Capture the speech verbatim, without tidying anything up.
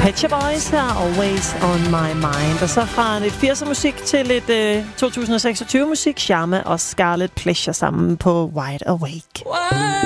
Pet Shop Boys her, Always on My Mind. Og så fra lidt firser musik til lidt øh, to tusind seksogtyve musik, Charme og Scarlet Pleasure sammen på Wide Awake.